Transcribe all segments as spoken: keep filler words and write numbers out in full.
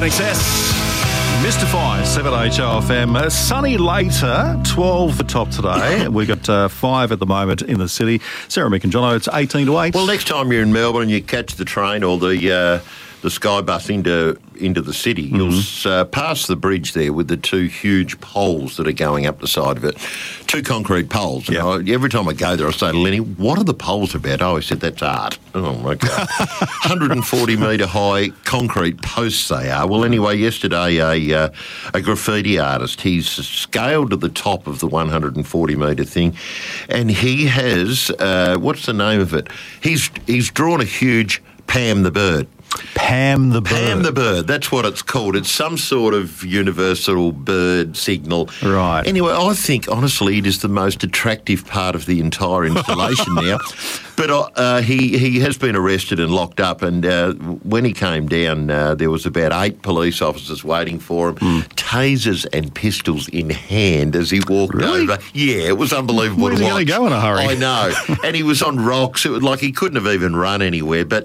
N X S. Mystify, seven H O F M. Uh, sunny later, twelve for top today. We've got uh, five at the moment in the city. Sarah, Mick and Jono, it's eighteen to eight. Well, next time you're in Melbourne and you catch the train or the uh, the sky bus into into the city, mm-hmm. you'll uh, pass the bridge there with the two huge poles that are going up the side of it. Two concrete poles. And Yep. I, every time I go there, I say to Lenny, what are the poles about? Oh, he said, that's art. Oh, my God. one hundred forty metre high concrete posts they are. Well, anyway, yesterday a uh, a graffiti artist, he's scaled to the top of the one hundred forty metre thing, and he has, uh, what's the name of it? He's He's drawn a huge Pam the bird. Pam the bird. Pam the bird, that's what it's called. It's some sort of universal bird signal. Right. Anyway, I think, honestly, it is the most attractive part of the entire installation now. But uh, he, he has been arrested and locked up, and uh, when he came down, uh, there was about eight police officers waiting for him, mm. tasers and pistols in hand as he walked really? over. Yeah, it was unbelievable Where's to he watch. going to go in a hurry? I know. And he was on rocks. It was like he couldn't have even run anywhere, but...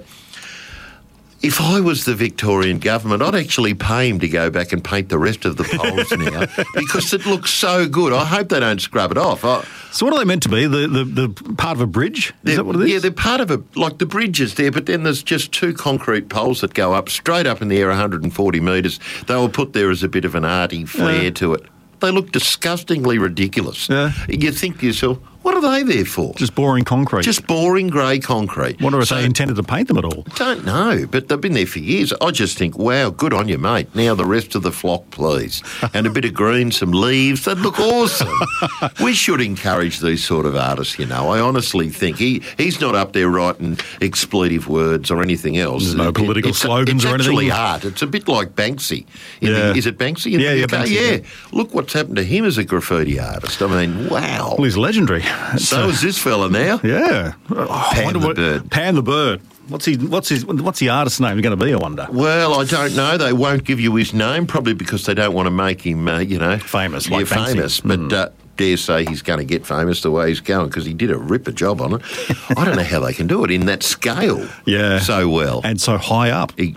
if I was the Victorian government, I'd actually pay him to go back and paint the rest of the poles now because it looks so good. I hope they don't scrub it off. I, so what are they meant to be? The, the the part of a bridge? Is that what it is? Yeah, they're part of a, like the bridge is there, but then there's just two concrete poles that go up, straight up in the air, one hundred forty metres. They were put there as a bit of an arty flair yeah. to it. They look disgustingly ridiculous. Yeah. You think to yourself, what are they there for? Just boring concrete. Just boring grey concrete. Wonder if so, they intended to paint them at all. Don't know, but they've been there for years. I just think, wow, good on you, mate. Now the rest of the flock, please. And a bit of green, some leaves. That'd look awesome. We should encourage these sort of artists, you know. I honestly think he, he's not up there writing expletive words or anything else. There's no political it's, slogans it's or anything. It's actually art. It's a bit like Banksy. In Yeah. the, is it Banksy? In Yeah, the yeah, U K? Banksy, yeah. yeah. Look what's happened to him as a graffiti artist. I mean, wow. Well, he's legendary. So uh, is this fella now. Yeah. Oh, I Pam wonder the what- bird. Pam the bird. What's he? What's his? What's the artist's name going to be? I wonder. Well, I don't know. They won't give you his name, probably because they don't want to make him, uh, you know... Famous, yeah, like Banksy. famous. But Mm. uh, dare say he's going to get famous the way he's going because he did a ripper job on it. I don't know how they can do it in that scale Yeah. so well. And so high up. He,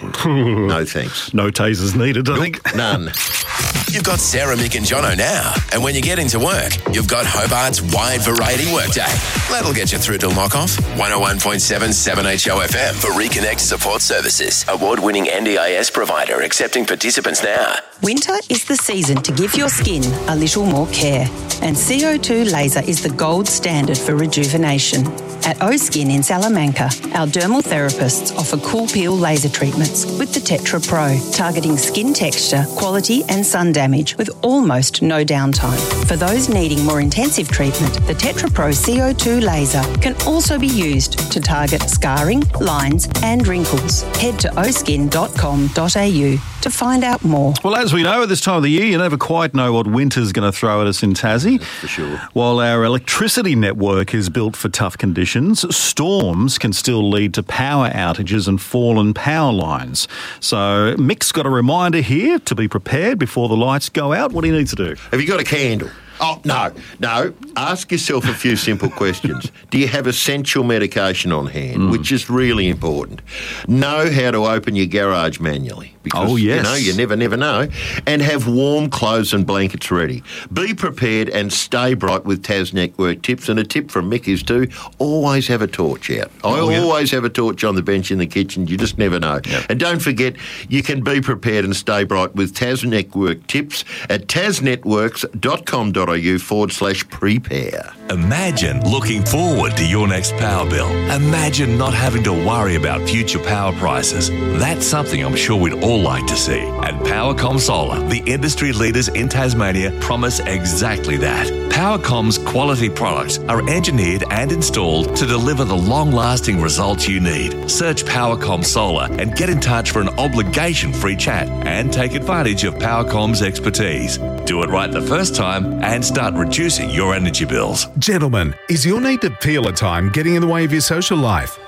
no thanks. No tasers needed, I think. None. You've got Sarah, Mick and Jono now. And when you get into work, you've got Hobart's wide variety workday. That'll get you through till knock-off. one oh one point seven seven H O F M for Reconnect Support Services. Award-winning N D I S provider accepting participants now. Winter is the season to give your skin a little more care, and C O two laser is the gold standard for rejuvenation. At O-Skin in Salamanca, our dermal therapists offer cool peel laser treatments with the Tetra Pro, targeting skin texture, quality and sun damage with almost no downtime. For those needing more intensive treatment, the Tetra Pro C O two laser can also be used to target scarring, lines and wrinkles. Head to o skin dot com dot a u to find out more. Well, as we know, at this time of the year, you never quite know what winter's going to throw at us in Tassie. For sure. While our electricity network is built for tough conditions, storms can still lead to power outages and fallen power lines. So Mick's got a reminder here to be prepared before the lights go out. What do you need to do? Have you got a candle? Oh, no, no. Ask yourself a few simple questions. Do you have essential medication on hand, mm. which is really important? Know how to open your garage manually. Because, oh, yes. you know, you never, never know. And have warm clothes and blankets ready. Be prepared and stay bright with Tas Network tips. And a tip from Mick is to always have a torch out. I oh, yeah. always have a torch on the bench in the kitchen. You just never know. Yep. And don't forget, you can be prepared and stay bright with Tas Network tips at tas networks dot com dot a u forward slash prepare. Imagine looking forward to your next power bill. Imagine not having to worry about future power prices. That's something I'm sure we'd all like to see. And Powercom Solar, the industry leaders in Tasmania, promise exactly that. Powercom's quality products are engineered and installed to deliver the long-lasting results you need. Search Powercom Solar and get in touch for an obligation-free chat and take advantage of Powercom's expertise. Do it right the first time and start reducing your energy bills. Gentlemen, is your need to peel a time getting in the way of your social life?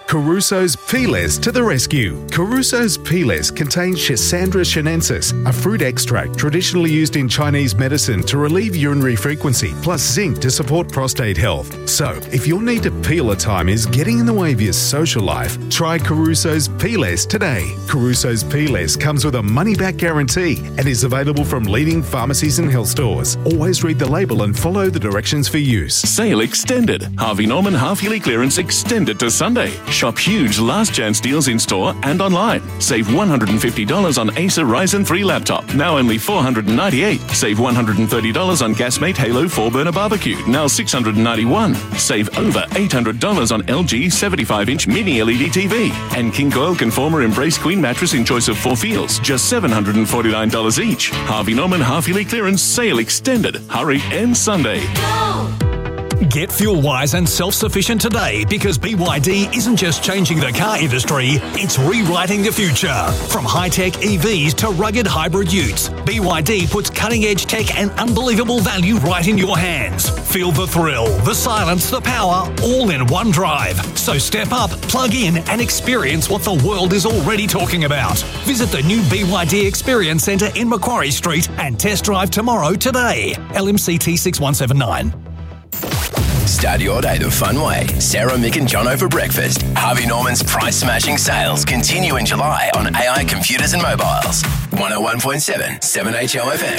Caruso's Peelers to the rescue. Caruso's Peelers contain Schisandra chinensis, a fruit extract traditionally used in Chinese medicine to relieve urinary frequency, plus zinc to support prostate health. So, if your need to peel a time is getting in the way of your social life, try Caruso's Peelers today. Caruso's Peelers comes with a money-back guarantee and is available from leading pharmacies and health stores. Always read the label and follow the directions for use. Sale extended. Harvey Norman half-yearly clearance extended to Sunday. Shop huge last chance deals in store and online. Save one hundred fifty dollars on Acer Ryzen three laptop, now only four hundred ninety-eight dollars. Save one hundred thirty dollars on Gasmate Halo four burner barbecue, now six hundred ninety-one dollars. Save over eight hundred dollars on L G seventy-five inch mini L E D T V. And King Coil Conformer Embrace Queen mattress in choice of four feels, just seven hundred forty-nine dollars each. Harvey Norman half-yearly clearance sale extended. Hurry, end Sunday. Get fuel-wise and self-sufficient today, because B Y D isn't just changing the car industry, it's rewriting the future. From high-tech E Vs to rugged hybrid utes, B Y D puts cutting-edge tech and unbelievable value right in your hands. Feel the thrill, the silence, the power, all in one drive. So step up, plug in and experience what the world is already talking about. Visit the new B Y D Experience Centre in Macquarie Street and test drive tomorrow today. L M C T six one seven nine. Start your day the fun way. Sarah, Mick and Jono for breakfast. Harvey Norman's price-smashing sales continue in July on A I computers and mobiles. one oh one point seven, seven H O F M.